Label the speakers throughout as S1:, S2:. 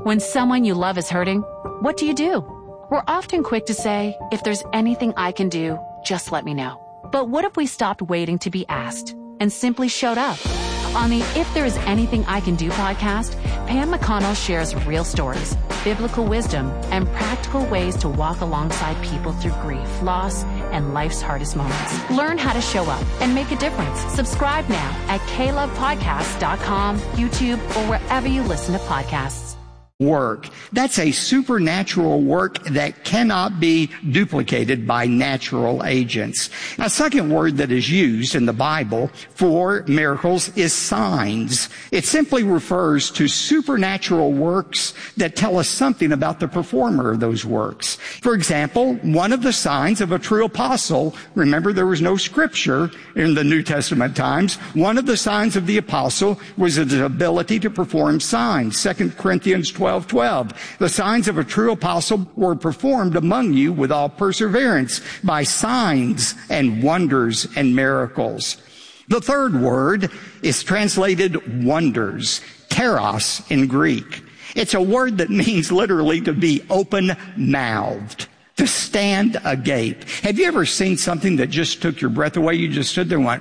S1: When someone you love is hurting, what do? We're often quick to say, if there's anything I can do, just let me know. But what if we stopped waiting to be asked and simply showed up? On the If There Is Anything I Can Do podcast, Pam McConnell shares real stories, biblical wisdom, and practical ways to walk alongside people through grief, loss, and life's hardest moments. Learn how to show up and make a difference. Subscribe now at KLovePodcasts.com, YouTube, or wherever you listen to podcasts.
S2: Work. That's a supernatural work that cannot be duplicated by natural agents. A second word that is used in the Bible for miracles is signs. It simply refers to supernatural works that tell us something about the performer of those works. For example, one of the signs of a true apostle, remember there was no scripture in the New Testament times, one of the signs of the apostle was his ability to perform signs. 2 Corinthians 12:12. The signs of a true apostle were performed among you with all perseverance by signs and wonders and miracles. The third word is translated wonders, keros in Greek. It's a word that means literally to be open-mouthed, to stand agape. Have you ever seen something that just took your breath away? You just stood there and went,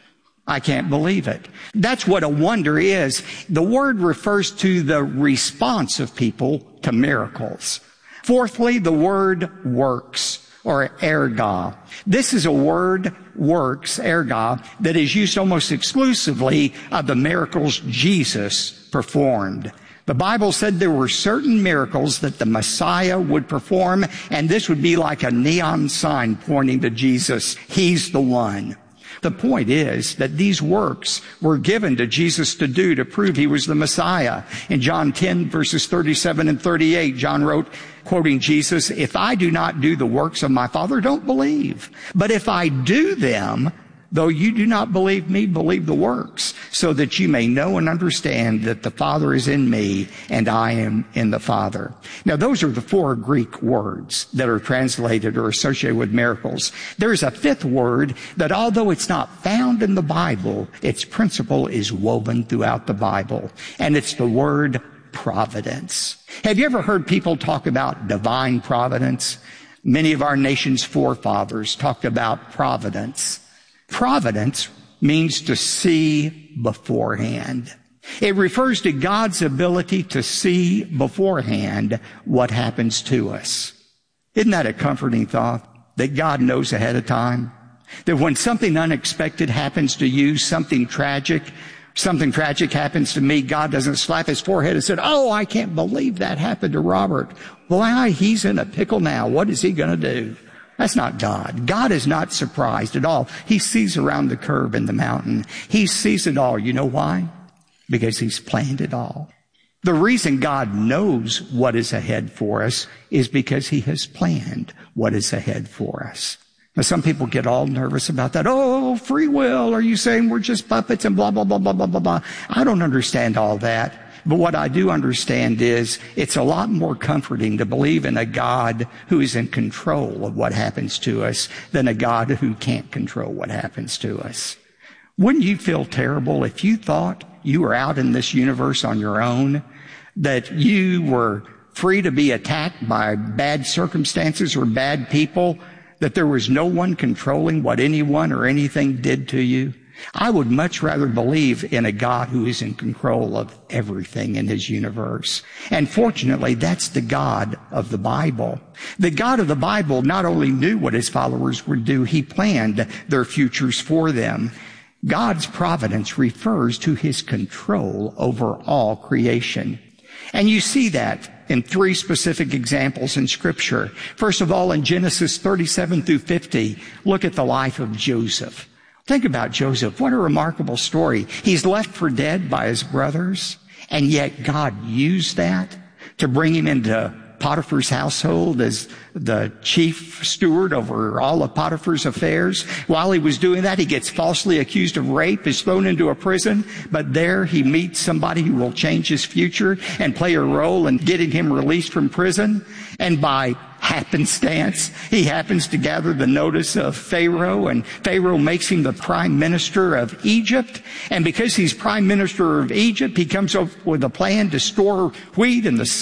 S2: I can't believe it. That's what a wonder is. The word refers to the response of people to miracles. Fourthly, the word works, or erga. This is a word, works, erga, that is used almost exclusively of the miracles Jesus performed. The Bible said there were certain miracles that the Messiah would perform, and this would be like a neon sign pointing to Jesus. He's the one. The point is that these works were given to Jesus to do to prove he was the Messiah. In John 10, verses 37 and 38, John wrote, quoting Jesus, if I do not do the works of my Father, don't believe. But if I do them, though you do not believe me, believe the works, so that you may know and understand that the Father is in me and I am in the Father. Now, those are the four Greek words that are translated or associated with miracles. There's a fifth word that, although it's not found in the Bible, its principle is woven throughout the Bible, and it's the word providence. Have you ever heard people talk about divine providence? Many of our nation's forefathers talked about providence. Providence means to see beforehand. It refers to God's ability to see beforehand what happens to us. Isn't that a comforting thought? That God knows ahead of time? That when something unexpected happens to you, something tragic happens to me, God doesn't slap his forehead and say, oh, I can't believe that happened to Robert. Why, he's in a pickle now. What is he going to do? That's not God. God is not surprised at all. He sees around the curve in the mountain. He sees it all. You know why? Because he's planned it all. The reason God knows what is ahead for us is because he has planned what is ahead for us. Now, some people get all nervous about that. Oh, free will. Are you saying we're just puppets and blah, blah, blah, blah, blah, blah, blah? I don't understand all that. But what I do understand is it's a lot more comforting to believe in a God who is in control of what happens to us than a God who can't control what happens to us. Wouldn't you feel terrible if you thought you were out in this universe on your own, that you were free to be attacked by bad circumstances or bad people, that there was no one controlling what anyone or anything did to you? I would much rather believe in a God who is in control of everything in his universe. And fortunately, that's the God of the Bible. The God of the Bible not only knew what his followers would do, he planned their futures for them. God's providence refers to his control over all creation. And you see that in three specific examples in Scripture. First of all, in Genesis 37 through 50, look at the life of Joseph. Think about Joseph. What a remarkable story. He's left for dead by his brothers, and yet God used that to bring him into Potiphar's household as the chief steward over all of Potiphar's affairs. While he was doing that, he gets falsely accused of rape, is thrown into a prison, but there he meets somebody who will change his future and play a role in getting him released from prison. And by happenstance, he happens to gather the notice of Pharaoh, and Pharaoh makes him the prime minister of Egypt. And because he's prime minister of Egypt, he comes up with a plan to store wheat in the